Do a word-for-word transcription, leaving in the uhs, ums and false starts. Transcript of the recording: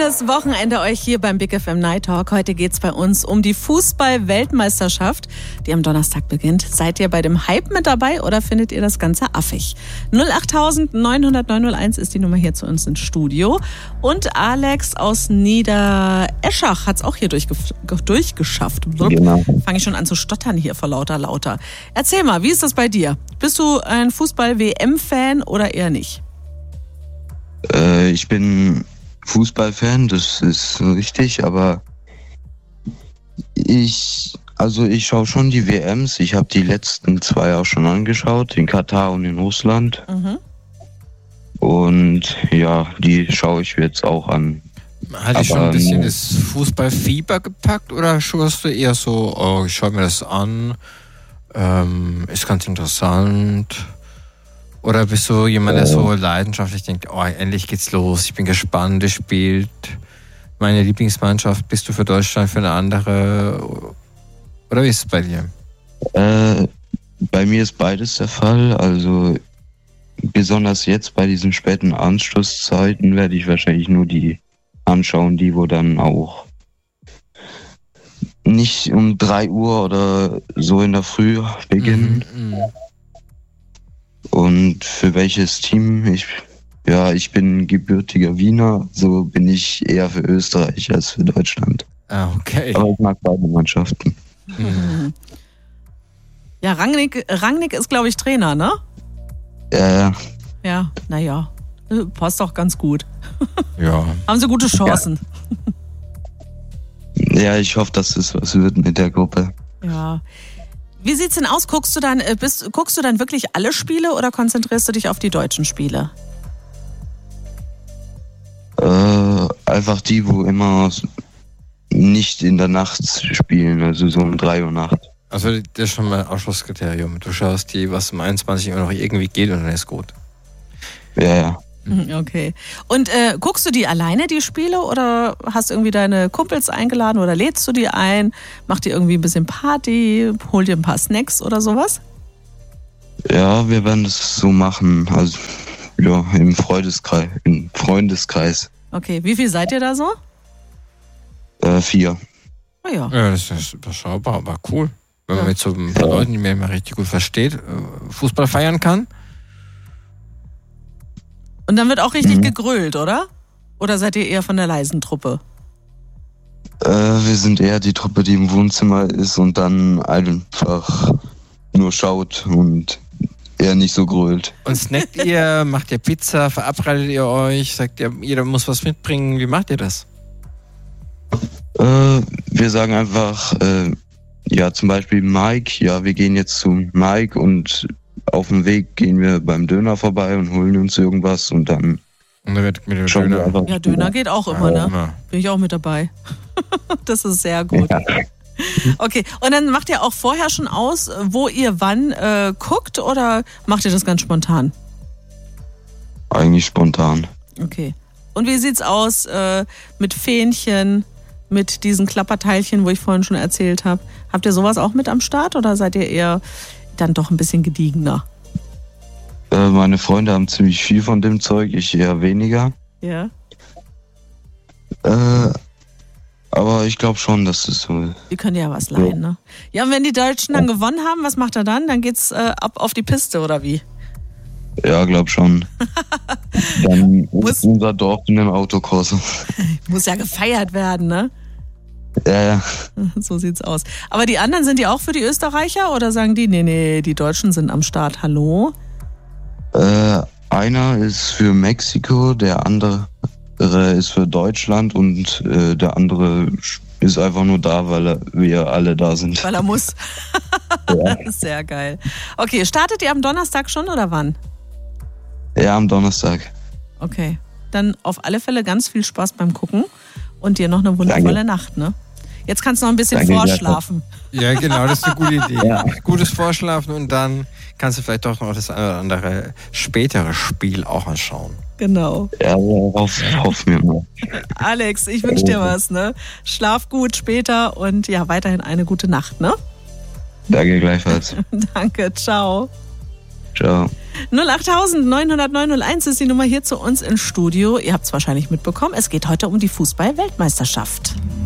Schönes Wochenende euch hier beim Big F M Night Talk. Heute geht's bei uns um die Fußball-Weltmeisterschaft, die am Donnerstag beginnt. Seid ihr bei dem Hype mit dabei oder findet ihr das Ganze affig? null acht neun null null neun null eins ist die Nummer hier zu uns ins Studio. Und Alex aus Niedereschach hat's auch hier durchge- durchgeschafft. Genau. Fange ich schon an zu stottern hier vor lauter lauter. Erzähl mal, wie ist das bei dir? Bist du ein Fußball-W M-Fan oder eher nicht? Äh, ich bin Fußballfan, das ist richtig, aber ich, also ich schaue schon die W Ms. Ich habe die letzten zwei auch schon angeschaut, in Katar und in Russland. Mhm. Und ja, die schaue ich jetzt auch an. Hat dich schon ein bisschen das Fußballfieber gepackt oder schaust du eher so, oh, ich schaue mir das an, ähm, ist ganz interessant? Oder bist du jemand, der so leidenschaftlich denkt, oh, endlich geht's los, ich bin gespannt, es spielt meine Lieblingsmannschaft, bist du für Deutschland, für eine andere? Oder wie ist es bei dir? Äh, bei mir ist beides der Fall. Also besonders jetzt bei diesen späten Anschlusszeiten werde ich wahrscheinlich nur die anschauen, die wo dann auch nicht um drei Uhr oder so in der Früh beginnen. Mhm, mh. Und für welches Team? Ich, ja, ich bin gebürtiger Wiener, so bin ich eher für Österreich als für Deutschland. Ah, okay. Aber ich mag beide Mannschaften. Mhm. Ja, Rangnick, Rangnick ist, glaube ich, Trainer, ne? Ja, Ja, naja, passt doch ganz gut. Ja. Haben sie gute Chancen. ja, ich hoffe, dass es was wird mit der Gruppe. Ja. Wie sieht's denn aus? Guckst du dann, bist, guckst du dann wirklich alle Spiele oder konzentrierst du dich auf die deutschen Spiele? Äh, einfach die, wo immer nicht in der Nacht spielen, also so um drei Uhr Nacht. Also das ist schon mal Ausschlusskriterium. Du schaust die, was um einundzwanzig Uhr noch irgendwie geht und dann ist gut. Ja, ja. Okay. Und äh, guckst du die alleine, die Spiele, oder hast du irgendwie deine Kumpels eingeladen oder lädst du die ein? Macht ihr irgendwie ein bisschen Party? Holt ihr ein paar Snacks oder sowas? Ja, wir werden das so machen, also ja, im Freundeskreis. Im Freundeskreis. Okay, wie viel seid ihr da so? Äh, vier. Oh ja. Ja, das ist überschaubar, aber cool. Wenn man Ja. mit so ein paar Leuten, die man immer richtig gut versteht, Fußball feiern kann. Und dann wird auch richtig Mhm. gegrölt, oder? Oder seid ihr eher von der leisen Truppe? Äh, wir sind eher die Truppe, die im Wohnzimmer ist und dann einfach nur schaut und eher nicht so grölt. Und snackt ihr, macht ihr Pizza, verabredet ihr euch, sagt ihr, jeder muss was mitbringen, wie macht ihr das? Äh, wir sagen einfach, äh, ja, zum Beispiel Mike, ja, wir gehen jetzt zu Mike und auf dem Weg gehen wir beim Döner vorbei und holen uns irgendwas und dann Und dann wird mit dem schauen wir Döner. einfach. Ja, Döner geht auch immer, Ja, ne? immer. Bin ich auch mit dabei. Das ist sehr gut. Ja. Okay, und dann macht ihr auch vorher schon aus, wo ihr wann äh, guckt, oder macht ihr das ganz spontan? Eigentlich spontan. Okay. Und wie sieht's aus äh, mit Fähnchen, mit diesen Klapperteilchen, wo ich vorhin schon erzählt habe? Habt ihr sowas auch mit am Start oder seid ihr eher dann doch ein bisschen gediegener? Äh, meine Freunde haben ziemlich viel von dem Zeug, ich eher weniger. Ja. Äh, aber ich glaube schon, dass es so ist. Die können ja was leihen, ne? Ja, und wenn die Deutschen dann gewonnen haben, was macht er dann? Dann geht's äh, ab auf die Piste, oder wie? Ja, glaub schon. Dann Muss- ist unser Dorf in einem Autokurs. Muss ja gefeiert werden, ne? Ja, ja. So sieht's aus. Aber die anderen, sind die auch für die Österreicher oder sagen die, nee, nee, die Deutschen sind am Start, hallo? Äh, einer ist für Mexiko, der andere ist für Deutschland und äh, der andere ist einfach nur da, weil er, wir alle da sind. Weil er muss. Ja. Sehr geil. Okay, startet ihr am Donnerstag schon oder wann? Ja, am Donnerstag. Okay, dann auf alle Fälle ganz viel Spaß beim Gucken und dir noch eine wundervolle Danke. Nacht, ne? Jetzt kannst du noch ein bisschen Danke, vorschlafen. Ja, genau, das ist eine gute Idee. Ja. Gutes Vorschlafen und dann kannst du vielleicht doch noch das eine oder andere spätere Spiel auch anschauen. Genau. Ja, darauf hoffen wir mal. Alex, ich wünsche dir was, ne? Schlaf gut später und ja, weiterhin eine gute Nacht, ne? Danke gleichfalls. Danke, ciao. Ciao. null acht neun null neun null eins ist die Nummer hier zu uns ins Studio. Ihr habt es wahrscheinlich mitbekommen, es geht heute um die Fußball-Weltmeisterschaft.